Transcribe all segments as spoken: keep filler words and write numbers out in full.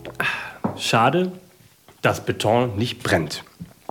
Schade, dass Beton nicht brennt.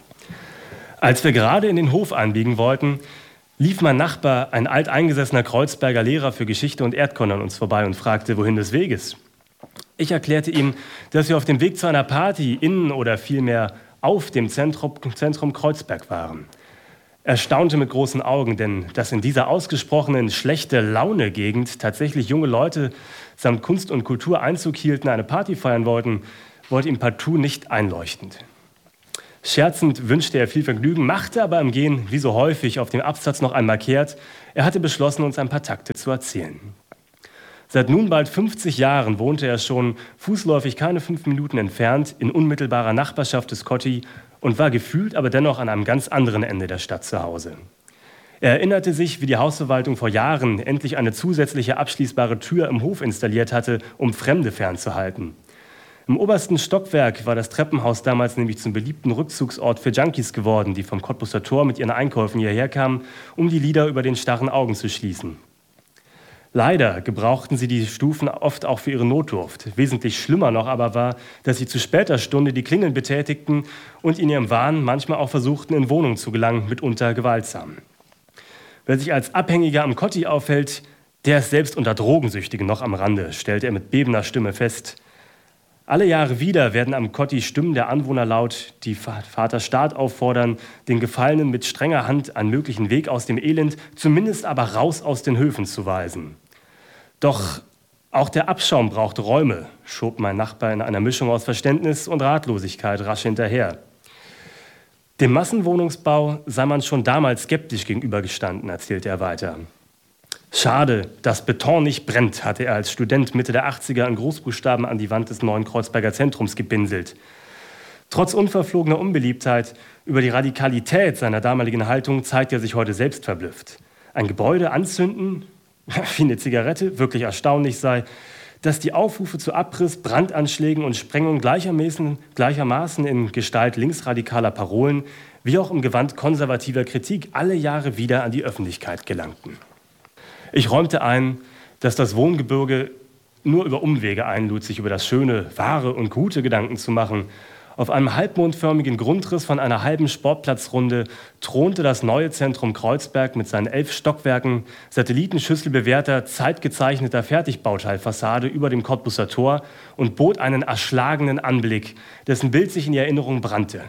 Als wir gerade in den Hof einbiegen wollten, lief mein Nachbar, ein alteingesessener Kreuzberger Lehrer für Geschichte und Erdkunde, an uns vorbei und fragte, wohin des Weges. Ich erklärte ihm, dass wir auf dem Weg zu einer Party in oder vielmehr auf dem Zentrum, Zentrum Kreuzberg waren. Er staunte mit großen Augen, denn dass in dieser ausgesprochenen schlechte Laune-Gegend tatsächlich junge Leute samt Kunst und Kultur Einzug hielten, eine Party feiern wollten, wollte ihm partout nicht einleuchtend. Scherzend wünschte er viel Vergnügen, machte aber im Gehen, wie so häufig, auf dem Absatz noch einmal kehrt. Er hatte beschlossen, uns ein paar Takte zu erzählen. Seit nun bald fünfzig Jahren wohnte er schon fußläufig keine fünf Minuten entfernt in unmittelbarer Nachbarschaft des Kotti und war gefühlt aber dennoch an einem ganz anderen Ende der Stadt zu Hause. Er erinnerte sich, wie die Hausverwaltung vor Jahren endlich eine zusätzliche abschließbare Tür im Hof installiert hatte, um Fremde fernzuhalten. Im obersten Stockwerk war das Treppenhaus damals nämlich zum beliebten Rückzugsort für Junkies geworden, die vom Cottbuser Tor mit ihren Einkäufen hierher kamen, um die Lider über den starren Augen zu schließen. Leider gebrauchten sie die Stufen oft auch für ihre Notdurft. Wesentlich schlimmer noch aber war, dass sie zu später Stunde die Klingeln betätigten und in ihrem Wahn manchmal auch versuchten, in Wohnungen zu gelangen, mitunter gewaltsam. Wer sich als Abhängiger am Kotti aufhält, der ist selbst unter Drogensüchtigen noch am Rande, stellte er mit bebender Stimme fest. Alle Jahre wieder werden am Kotti Stimmen der Anwohner laut, die Vater Staat auffordern, den Gefallenen mit strenger Hand einen möglichen Weg aus dem Elend, zumindest aber raus aus den Höfen zu weisen. Doch auch der Abschaum braucht Räume, schob mein Nachbar in einer Mischung aus Verständnis und Ratlosigkeit rasch hinterher. Dem Massenwohnungsbau sei man schon damals skeptisch gegenübergestanden, erzählte er weiter. Schade, dass Beton nicht brennt, hatte er als Student Mitte der achtziger in Großbuchstaben an die Wand des neuen Kreuzberger Zentrums gepinselt. Trotz unverflogener Unbeliebtheit über die Radikalität seiner damaligen Haltung zeigt er sich heute selbst verblüfft. Ein Gebäude anzünden, wie eine Zigarette, wirklich erstaunlich sei, dass die Aufrufe zu Abriss, Brandanschlägen und Sprengungen gleichermaßen, gleichermaßen in Gestalt linksradikaler Parolen wie auch im Gewand konservativer Kritik alle Jahre wieder an die Öffentlichkeit gelangten. Ich räumte ein, dass das Wohngebirge nur über Umwege einlud, sich über das Schöne, Wahre und Gute Gedanken zu machen. Auf einem halbmondförmigen Grundriss von einer halben Sportplatzrunde thronte das neue Zentrum Kreuzberg mit seinen elf Stockwerken, satellitenschüsselbewehrter, zeitgezeichneter Fertigbauteilfassade über dem Cottbuser Tor und bot einen erschlagenen Anblick, dessen Bild sich in die Erinnerung brannte.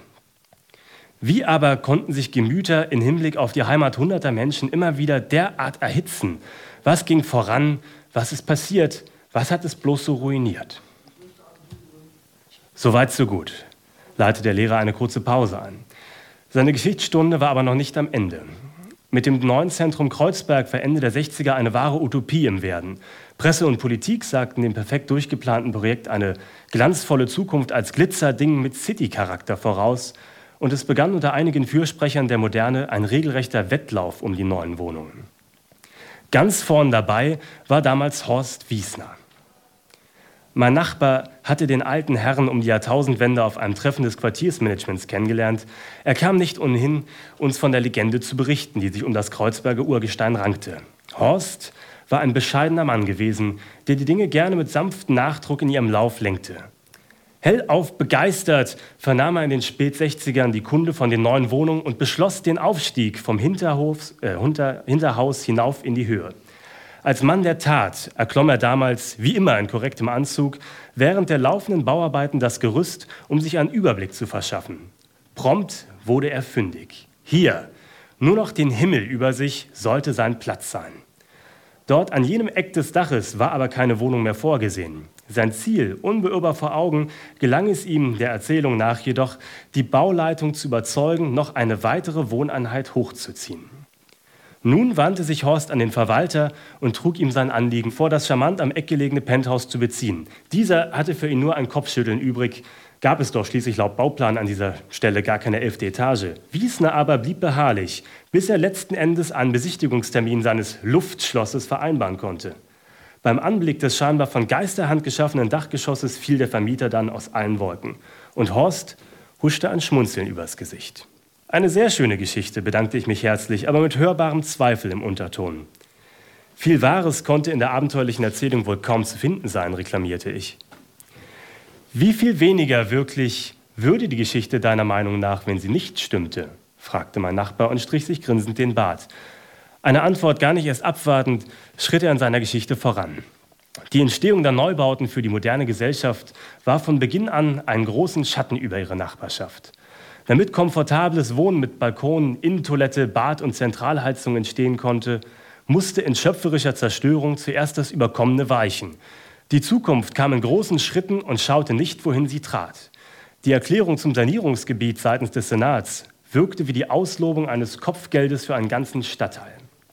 Wie aber konnten sich Gemüter im Hinblick auf die Heimat hunderter Menschen immer wieder derart erhitzen? Was ging voran? Was ist passiert? Was hat es bloß so ruiniert? Soweit, so gut, leitete der Lehrer eine kurze Pause ein. Seine Geschichtsstunde war aber noch nicht am Ende. Mit dem neuen Zentrum Kreuzberg war Ende der sechziger eine wahre Utopie im Werden. Presse und Politik sagten dem perfekt durchgeplanten Projekt eine glanzvolle Zukunft als Glitzerding mit City-Charakter voraus. Und es begann unter einigen Fürsprechern der Moderne ein regelrechter Wettlauf um die neuen Wohnungen. Ganz vorn dabei war damals Horst Wiesner. Mein Nachbar hatte den alten Herrn um die Jahrtausendwende auf einem Treffen des Quartiersmanagements kennengelernt. Er kam nicht umhin, uns von der Legende zu berichten, die sich um das Kreuzberger Urgestein rankte. Horst war ein bescheidener Mann gewesen, der die Dinge gerne mit sanftem Nachdruck in ihrem Lauf lenkte. Hellauf begeistert vernahm er in den Spätsechzigern die Kunde von den neuen Wohnungen und beschloss den Aufstieg vom Hinterhof, äh, Hinter, Hinterhaus hinauf in die Höhe. Als Mann der Tat erklomm er damals, wie immer in korrektem Anzug, während der laufenden Bauarbeiten das Gerüst, um sich einen Überblick zu verschaffen. Prompt wurde er fündig. Hier, nur noch den Himmel über sich, sollte sein Platz sein. Dort an jenem Eck des Daches war aber keine Wohnung mehr vorgesehen. Sein Ziel, unbeirrbar vor Augen, gelang es ihm der Erzählung nach jedoch, die Bauleitung zu überzeugen, noch eine weitere Wohneinheit hochzuziehen. Nun wandte sich Horst an den Verwalter und trug ihm sein Anliegen vor, das charmant am Eck gelegene Penthouse zu beziehen. Dieser hatte für ihn nur ein Kopfschütteln übrig, gab es doch schließlich laut Bauplan an dieser Stelle gar keine elfte Etage. Wiesner aber blieb beharrlich, bis er letzten Endes einen Besichtigungstermin seines Luftschlosses vereinbaren konnte. Beim Anblick des scheinbar von Geisterhand geschaffenen Dachgeschosses fiel der Vermieter dann aus allen Wolken. Und Horst huschte ein Schmunzeln übers Gesicht. Eine sehr schöne Geschichte, bedankte ich mich herzlich, aber mit hörbarem Zweifel im Unterton. Viel Wahres konnte in der abenteuerlichen Erzählung wohl kaum zu finden sein, reklamierte ich. Wie viel weniger wirklich würde die Geschichte deiner Meinung nach, wenn sie nicht stimmte? Fragte mein Nachbar und strich sich grinsend den Bart. Eine Antwort gar nicht erst abwartend, schritt er in seiner Geschichte voran. Die Entstehung der Neubauten für die moderne Gesellschaft war von Beginn an einen großen Schatten über ihre Nachbarschaft. Damit komfortables Wohnen mit Balkon, Innentoilette, Bad und Zentralheizung entstehen konnte, musste in schöpferischer Zerstörung zuerst das Überkommene weichen. Die Zukunft kam in großen Schritten und schaute nicht, wohin sie trat. Die Erklärung zum Sanierungsgebiet seitens des Senats wirkte wie die Auslobung eines Kopfgeldes für einen ganzen Stadtteil.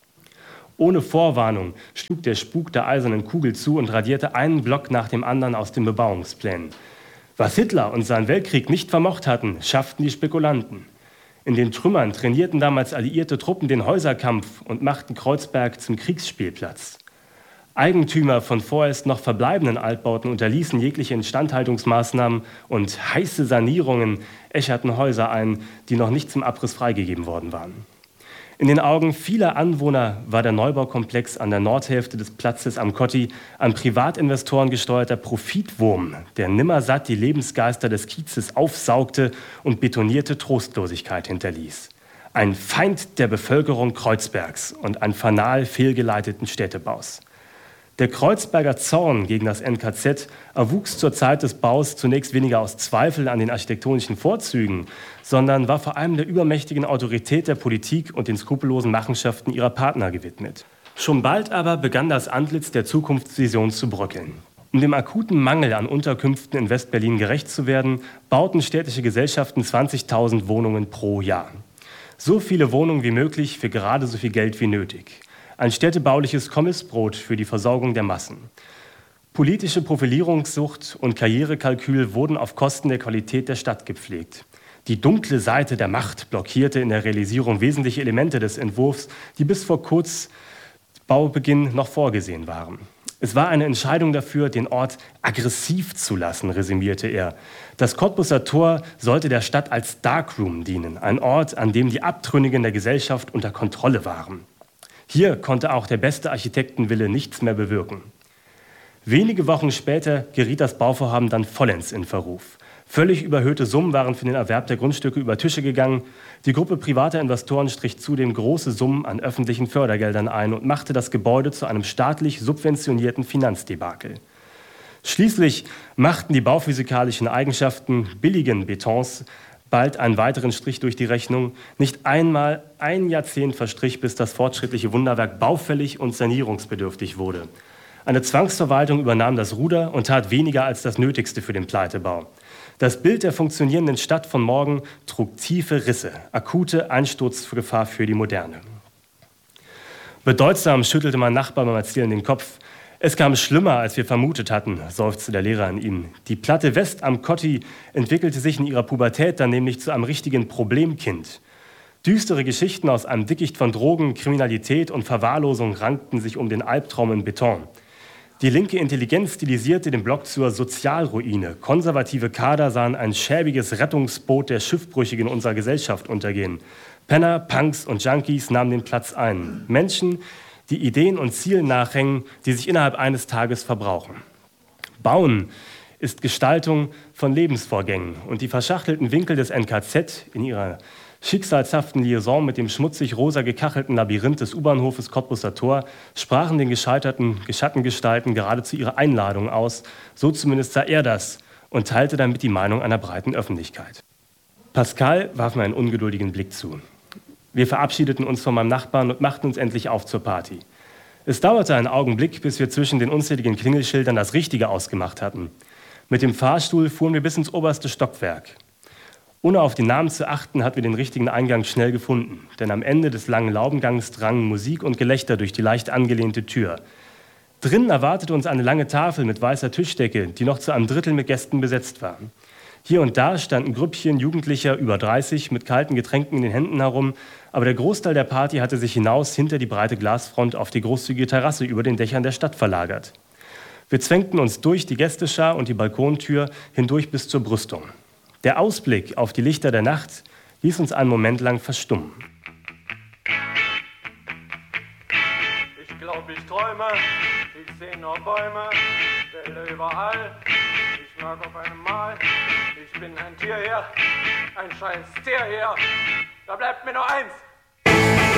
Ohne Vorwarnung schlug der Spuk der eisernen Kugel zu und radierte einen Block nach dem anderen aus den Bebauungsplänen. Was Hitler und sein Weltkrieg nicht vermocht hatten, schafften die Spekulanten. In den Trümmern trainierten damals alliierte Truppen den Häuserkampf und machten Kreuzberg zum Kriegsspielplatz. Eigentümer von vorerst noch verbleibenden Altbauten unterließen jegliche Instandhaltungsmaßnahmen und heiße Sanierungen äscherten Häuser ein, die noch nicht zum Abriss freigegeben worden waren. In den Augen vieler Anwohner war der Neubaukomplex an der Nordhälfte des Platzes am Kotti ein Privatinvestoren gesteuerter Profitwurm, der nimmersatt die Lebensgeister des Kiezes aufsaugte und betonierte Trostlosigkeit hinterließ. Ein Feind der Bevölkerung Kreuzbergs und ein fanal fehlgeleiteten Städtebaus. Der Kreuzberger Zorn gegen das N K Z erwuchs zur Zeit des Baus zunächst weniger aus Zweifel an den architektonischen Vorzügen, sondern war vor allem der übermächtigen Autorität der Politik und den skrupellosen Machenschaften ihrer Partner gewidmet. Schon bald aber begann das Antlitz der Zukunftsvision zu bröckeln. Um dem akuten Mangel an Unterkünften in Westberlin gerecht zu werden, bauten städtische Gesellschaften zwanzigtausend Wohnungen pro Jahr. So viele Wohnungen wie möglich für gerade so viel Geld wie nötig. Ein städtebauliches Kommissbrot für die Versorgung der Massen. Politische Profilierungssucht und Karrierekalkül wurden auf Kosten der Qualität der Stadt gepflegt. Die dunkle Seite der Macht blockierte in der Realisierung wesentliche Elemente des Entwurfs, die bis vor kurz Baubeginn noch vorgesehen waren. Es war eine Entscheidung dafür, den Ort aggressiv zu lassen, resümierte er. Das Cottbuser Tor sollte der Stadt als Darkroom dienen, ein Ort, an dem die Abtrünnigen der Gesellschaft unter Kontrolle waren. Hier konnte auch der beste Architektenwille nichts mehr bewirken. Wenige Wochen später geriet das Bauvorhaben dann vollends in Verruf. Völlig überhöhte Summen waren für den Erwerb der Grundstücke über Tische gegangen. Die Gruppe privater Investoren strich zudem große Summen an öffentlichen Fördergeldern ein und machte das Gebäude zu einem staatlich subventionierten Finanzdebakel. Schließlich machten die bauphysikalischen Eigenschaften billigen Betons bald einen weiteren Strich durch die Rechnung. Nicht einmal ein Jahrzehnt verstrich, bis das fortschrittliche Wunderwerk baufällig und sanierungsbedürftig wurde. Eine Zwangsverwaltung übernahm das Ruder und tat weniger als das Nötigste für den Pleitebau. Das Bild der funktionierenden Stadt von morgen trug tiefe Risse, akute Einsturzgefahr für die Moderne. Bedeutsam schüttelte mein Nachbar beim Erzählen den Kopf. Es kam schlimmer, als wir vermutet hatten, seufzte der Lehrer in ihm. Die Platte West am Kotti entwickelte sich in ihrer Pubertät dann nämlich zu einem richtigen Problemkind. Düstere Geschichten aus einem Dickicht von Drogen, Kriminalität und Verwahrlosung rankten sich um den Albtraum in Beton. Die linke Intelligenz stilisierte den Block zur Sozialruine. Konservative Kader sahen ein schäbiges Rettungsboot der Schiffbrüchigen unserer Gesellschaft untergehen. Penner, Punks und Junkies nahmen den Platz ein. Menschen, die Ideen und Zielen nachhängen, die sich innerhalb eines Tages verbrauchen. Bauen ist Gestaltung von Lebensvorgängen und die verschachtelten Winkel des N K Z in ihrer schicksalshaften Liaison mit dem schmutzig rosa gekachelten Labyrinth des U-Bahnhofes Cottbuser Tor sprachen den gescheiterten Schattengestalten geradezu ihre Einladung aus, so zumindest sah er das und teilte damit die Meinung einer breiten Öffentlichkeit. Pascal warf mir einen ungeduldigen Blick zu. Wir verabschiedeten uns von meinem Nachbarn und machten uns endlich auf zur Party. Es dauerte einen Augenblick, bis wir zwischen den unzähligen Klingelschildern das Richtige ausgemacht hatten. Mit dem Fahrstuhl fuhren wir bis ins oberste Stockwerk. Ohne auf den Namen zu achten, hatten wir den richtigen Eingang schnell gefunden. Denn am Ende des langen Laubengangs drangen Musik und Gelächter durch die leicht angelehnte Tür. Drinnen erwartete uns eine lange Tafel mit weißer Tischdecke, die noch zu einem Drittel mit Gästen besetzt war. Hier und da standen Grüppchen Jugendlicher über dreißig mit kalten Getränken in den Händen herum, aber der Großteil der Party hatte sich hinaus hinter die breite Glasfront auf die großzügige Terrasse über den Dächern der Stadt verlagert. Wir zwängten uns durch die Gästeschar und die Balkontür hindurch bis zur Brüstung. Der Ausblick auf die Lichter der Nacht ließ uns einen Moment lang verstummen. Ich glaub, ich träume, ich seh nur Bäume, Wälder überall. Ich Tag auf einmal. Ich bin ein Tierherr, ein scheiß Tierherr. Da bleibt mir nur eins.